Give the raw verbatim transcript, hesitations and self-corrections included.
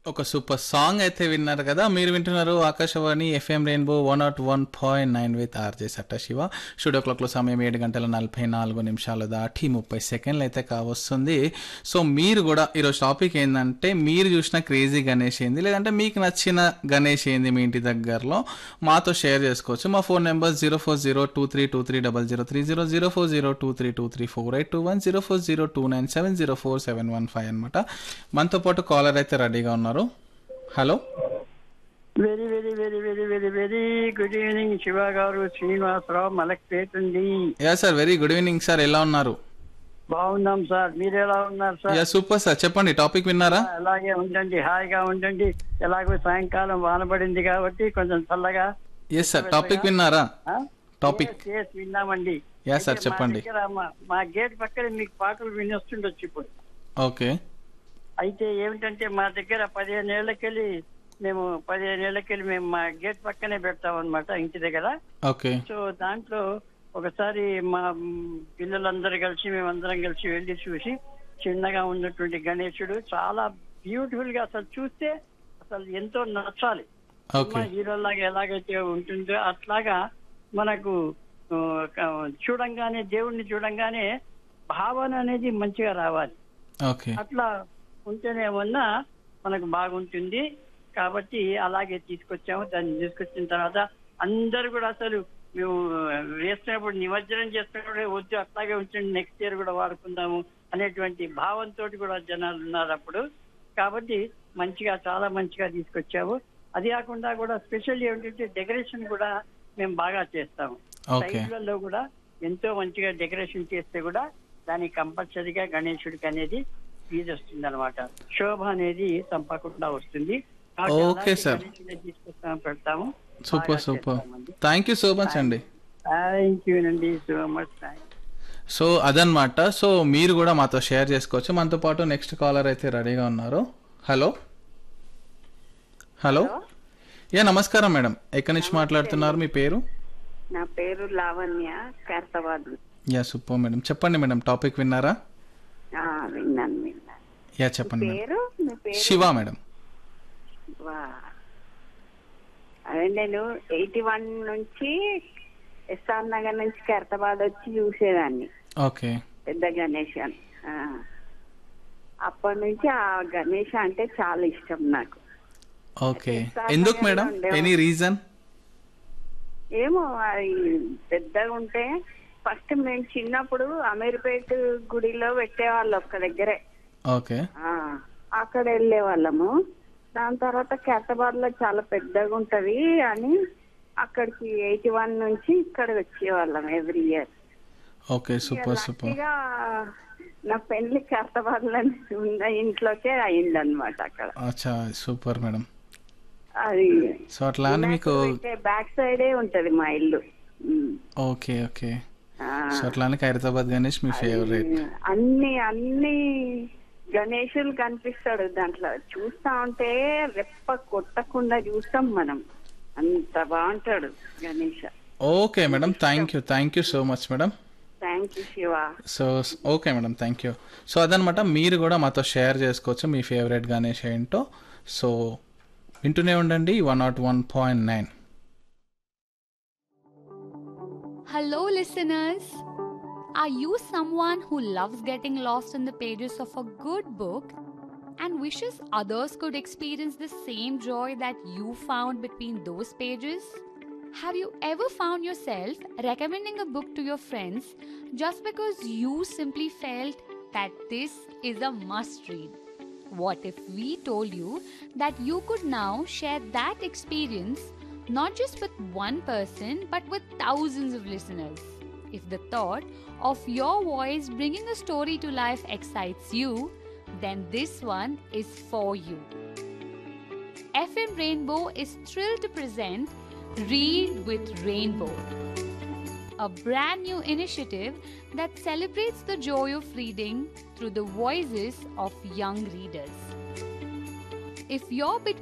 ఒక super song అయితే విన్నారు కదా. మీరు వింటున్నారు Akashvani FM rainbow one not one point nine with RJ సట్ట Shiva. Studio క్లాక్లో సమయం ఏడు గంటల నలభై నాలుగు నిమిషాలు దాటి ముప్పై సెకండ్లు అయితే కావస్తుంది. సో మీరు కూడా ఈరోజు టాపిక్ ఏంటంటే, మీరు చూసిన క్రేజీ గణేష్ ఏంది, లేదంటే మీకు నచ్చిన గణేష్ ఏంది మీ ఇంటి దగ్గరలో మాతో షేర్ చేసుకోవచ్చు. మా phone number zero four zero two three two three double zero three zero zero four zero two three two three four eight two one zero four zero two nine seven zero four seven one five అనమాట. మనతో పాటు caller అయితే రెడీగా ఉన్నారు. Hello, very very very very very very good evening Shiva గారు. శ్రీనివాసరావు మలక్పేట్ ఉంది. Yeah sir, very good evening sir. ఎలా ఉన్నారు? బాగున్నాం సార్, మీరు ఎలా ఉన్నారు సార్? యా సూపర్ సార్, చెప్పండి టాపిక్ విన్నారా? అలాగే ఉండండి, హాయిగా ఉండండి. ఎలాగో సాయంకాలం వాన పడింది కాబట్టి కొంచెం చల్లగా. ఎస్ సార్, టాపిక్ విన్నారా? Topic Yes, yes, విన్నామండి. Yeah sir, అయితే మా చెప్పండి. దగ్గర మా- మా గేట్ పక్కన మీకు పాటలు వినొస్తుండొచ్చు ఇప్పుడు. ఓకే అయితే ఏమిటంటే మా దగ్గర పదిహేను ఏళ్ళకెళ్ళి మేము పదిహేను ఏళ్ళకెళ్ళి మేము మా గేట్ పక్కనే పెడతాం అనమాట ఇంటి దగ్గర. ఓకే సో దాంట్లో ఒకసారి మా మ్, పిల్లలందరూ కలిసి మేమందరం కలిసి వెళ్ళి చూసి చిన్నగా ఉన్నటువంటి గణేశుడు చాలా బ్యూటిఫుల్ గా అసలు చూస్తే అసలు ఎంతో నచ్చాలి. ఓకే హీరోలాగా ఎలాగైతే ఉంటుందో అట్లాగా మనకు ఆ, క- చూడంగానే దేవుణ్ణి చూడంగానే భావన అనేది మంచిగా రావాలి. ఓకే అట్లా ఉంటేనే ఉన్నా మనకు బాగుంటుంది. కాబట్టి అలాగే తీసుకొచ్చాము. దాన్ని తీసుకొచ్చిన తర్వాత అందరు కూడా అసలు మేము వేస్తున్నప్పుడు నిమజ్జనం చేస్తున్నప్పుడు వద్దు అట్లాగే ఉంచండి, నెక్స్ట్ ఇయర్ కూడా వాడుకుందాము అనేటువంటి భావంతో కూడా జనాలు ఉన్నారు అప్పుడు. కాబట్టి మంచిగా చాలా మంచిగా తీసుకొచ్చాము. అది కాకుండా కూడా స్పెషల్ ఏమిటంటే డెకరేషన్ కూడా మేము బాగా చేస్తాము. ఓకే సైడ్లలో కూడా ఎంతో మంచిగా డెకరేషన్ చేస్తే కూడా దానికి కంపల్సరీగా గణేశుడికి అనేది ఫీజు వస్తుంది అనమాట. శోభ అనేది తప్పకుండా వస్తుంది. కాబట్టి ఓకే అలాంటి సార్. గణేశుడిని తీసుకొస్తాము, పెడతాము. Super super, thank you so much అండి. థ్యాంక్ యూ అండి, సో మచ్ థ్యాంక్. సో అదనమాట. సో మీరు కూడా మాతో షేర్ చేసుకోవచ్చు. మనతో పాటు నెక్స్ట్ కాలర్ అయితే రెడీగా ఉన్నారు. హలో హలో యా నమస్కారం మేడం, ఎక్కడి నుంచి మాట్లాడుతున్నారు, మీ పేరు? నా పేరు Lavanya, Khairatabad. Yeah super madam, చెప్పండి మేడం, టాపిక్ విన్నారా? ఆ, విన్నాను విన్నాను. యా చెప్పండి మేడం. పేరు మీ పేరు? శివ మేడం. వా. అదే నేను ఎయిటీ వన్ నుంచి ఎస్ఆర్ నగర్ నుంచి ఖైరతాబాద్ వచ్చి చూసేదాన్ని ఓకే పెద్ద గణేష్ అని. ఆ. అప్పటి నుంచి ఆ గణేష్ అంటే చాలా ఇష్టం నాకు. ఓకే ఎందుకు మేడం, ఎనీ రీజన్? ఏమో అది పెద్దగా ఉంటే ఫస్ట్ మేము చిన్నప్పుడు అమీర్పేట్ గుడిలో పెట్టేవాళ్ళు ఒక్క దగ్గరే. ఓకే ఆ, అక్కడ వెళ్ళే వాళ్ళము. దాని తర్వాత ఖైరతాబాద్ లో చాలా పెద్దగా ఉంటది అని అక్కడికి ఎయిటీ వన్ నుంచి ఇక్కడ వచ్చేవాళ్ళం every year. Okay super super. ఇక నా పెళ్లి ఖైరతాబాద్ లో ఉన్న ఇంట్లోకే అయింది అనమాట అక్కడ. అచ్చా సూపర్ మేడం. అది సో అట్లా అని మీకు బ్యాక్ సైడే ఉంటది మా ఇల్లు. ఉమ్. Okay okay. ఆ. సో అట్లా అని ఖైరతాబాద్ గణేష్ మీ ఫేవరెట్. అన్ని అన్ని గణేషులు కనిపిస్తాడు దాంట్లో. చూస్తా ఉంటే రెప్ప కొట్టకుండా చూస్తాం మనం, అంత బాగుంటాడు Ganesh. Okay madam, thank you thank you so much madam. Thank you Shiva. So okay madam, thank you. So అదనమాట, మీరు కూడా మాతో షేర్ చేసుకోవచ్చు మీ ఫేవరెట్ గణేష్ ఏంటో. సో వింటూనే ఉండండి one not one point nine. Hello, listeners. Are you someone who loves getting lost in the pages of a good book and wishes others could experience the same joy that you found between those pages? Have you ever found yourself recommending a book to your friends just because you simply felt that this is a must read? What if we told you that you could now share that experience not just with one person but with thousands of listeners? If the thought of your voice bringing a story to life excites you, then this one is for you. F M Rainbow is thrilled to present Read with Rainbow, a brand new initiative that celebrates the joy of reading through the voices of young readers. If you're between